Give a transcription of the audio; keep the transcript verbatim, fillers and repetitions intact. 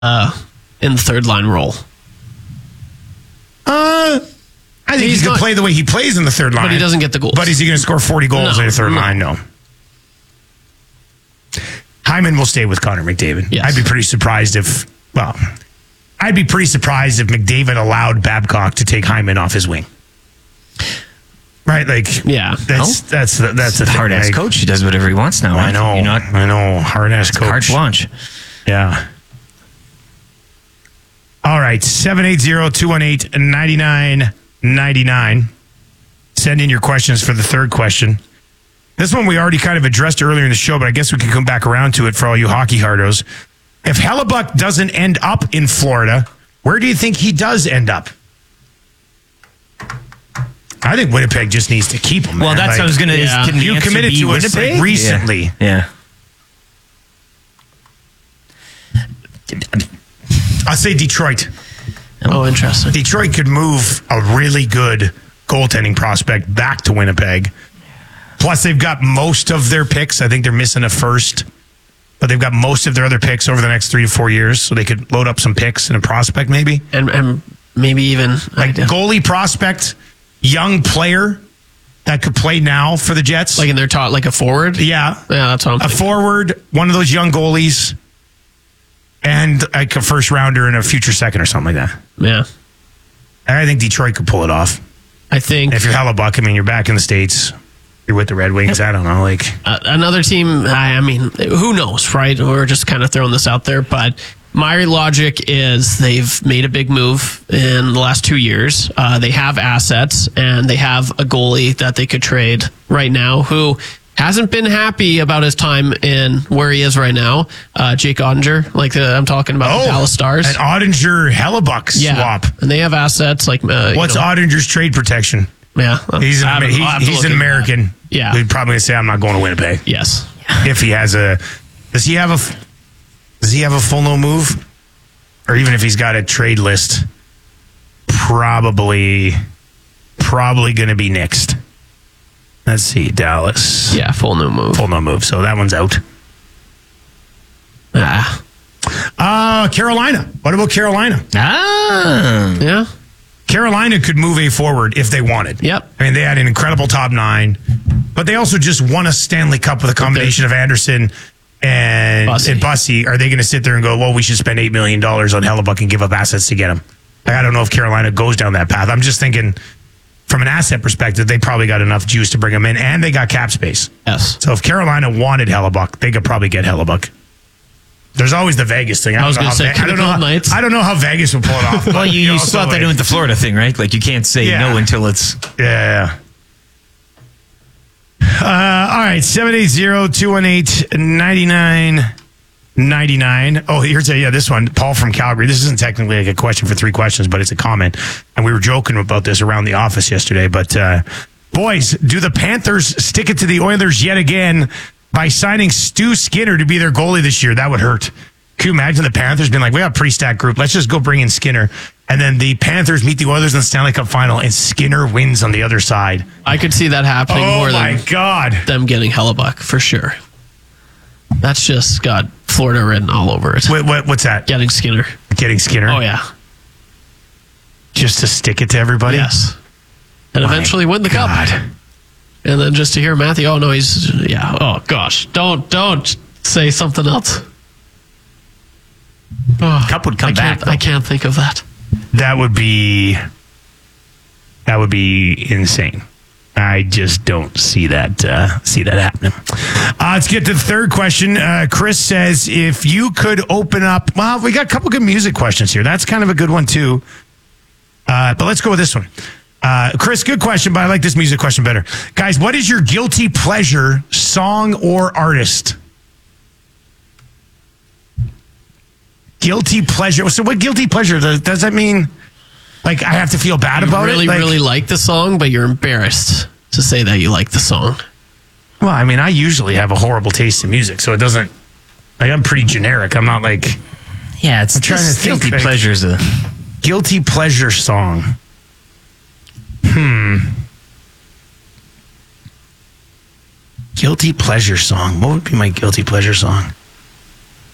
uh, in the third line role? Uh, I think He's he could not- play the way he plays in the third line. But he doesn't get the goals. But is he going to score forty goals No, in the third no. line? No. Hyman will stay with Connor McDavid. Yes. I'd be pretty surprised if, well, I'd be pretty surprised if McDavid allowed Babcock to take Hyman off his wing. Right? Like, Yeah. That's, that's, the, that's the thing. Hard ass Like, coach. He does whatever he wants now. I right? know. You're not I know. Hard ass coach. carte blanche. Yeah. All right. seven eight zero, two one eight, nine nine nine nine. Send in your questions for the third question. This one we already kind of addressed earlier in the show, but I guess we can come back around to it for all you hockey hardos. If Hellebuck doesn't end up in Florida, where do you think he does end up? I think Winnipeg just needs to keep him. Well, man. that's Like, what I was going to. yeah. You committed to us like, recently. Yeah. yeah. I'll say Detroit. Oh, interesting. Detroit could move a really good goaltending prospect back to Winnipeg. Plus, they've got most of their picks. I think they're missing a first, but they've got most of their other picks over the next three to four years, so they could load up some picks and a prospect maybe. And, and maybe even Like I- goalie prospect, young player that could play now for the Jets. like in their top, like a forward. yeah. Yeah, that's what I'm A thinking. forward, one of those young goalies, and like a first rounder and a future second or something like that. Yeah. I think Detroit could pull it off. I think If you're Hellebuck, I mean, you're back in the States. You're with the Red Wings. I don't know. Like, uh, another team, I, I mean, who knows, right? We're just kind of throwing this out there, but my logic is they've made a big move in the last two years. Uh, they have assets and they have a goalie that they could trade right now who hasn't been happy about his time in where he is right now. Uh, Jake Ottinger, like the, I'm talking about the Dallas Stars. An Ottinger Hellebuck Yeah. swap. And they have assets like, uh, What's you know, Ottinger's trade protection? yeah, He's an, I Amer- haven't- I'll have he's, to he's look an into that. American. Yeah. He's probably going to say, I'm not going to Winnipeg. Yes. If he has a, does he have a, f- does he have a full no move? Or even if he's got a trade list, probably, probably going to be next. Let's see, Dallas. Yeah, full no move. Full no move. So that one's out. Ah. Uh, Carolina. What about Carolina? Ah. Yeah. Carolina could move a forward if they wanted. Yep. I mean, they had an incredible top nine, but they also just won a Stanley Cup with a combination of Anderson and Bussy. and Bussy. Are they going to sit there and go, well, we should spend eight million dollars on Hellebuck and give up assets to get him? Like, I don't know if Carolina goes down that path. I'm just thinking from an asset perspective, they probably got enough juice to bring him in, and they got cap space. Yes. So if Carolina wanted Hellebuck, they could probably get Hellebuck. There's always the Vegas thing. I, I was don't know gonna how say, Ve- I don't know. Golden How, Knights. I don't know how Vegas would pull it off. Well, you, you also, still have to like- do with the Florida thing, right? Like, you can't say Yeah. no until it's... Yeah. Uh, all right, seven eight zero, two one eight, nine nine nine nine. Oh, here's a, yeah, this one. Paul from Calgary. This isn't technically like a question for three questions, but it's a comment. And we were joking about this around the office yesterday. But, uh, boys, do the Panthers stick it to the Oilers yet again by signing Stu Skinner to be their goalie this year? That would hurt. Can you imagine the Panthers being like, we got a pretty stacked group. Let's just go bring in Skinner. And then the Panthers meet the Oilers in the Stanley Cup final, and Skinner wins on the other side. I could see that happening Oh, more my than God. them getting Hellebuck for sure. That's just got Florida written all over it. What, what, what's that? Getting Skinner. Getting Skinner? Oh, yeah. Just to stick it to everybody? Yes. And My eventually win the God. cup. And then just to hear Matthew, oh, no, he's, yeah. Oh, gosh. Don't, don't say something else. Oh, Cup would come I can't, back, though. I can't think of that. That would be that would be insane. I just don't see that uh, see that happening. Uh, let's get to the third question. Uh, Chris says, if you could open up, well, we got a couple good music questions here. That's kind of a good one too. Uh, but let's go with this one. Uh, Chris, good question, but I like this music question better. Guys, what is your guilty pleasure song or artist? Guilty pleasure. So what guilty pleasure? Does, does that mean like I have to feel bad You about really, it? Like, really like the song, but you're embarrassed to say that you like the song. well, I mean, I usually have a horrible taste in music, so it doesn't, like, I'm pretty generic. I'm not like Yeah, it's trying to just think, guilty like- pleasures. Uh, guilty pleasure song. Hmm. Guilty pleasure song. What would be my guilty pleasure song?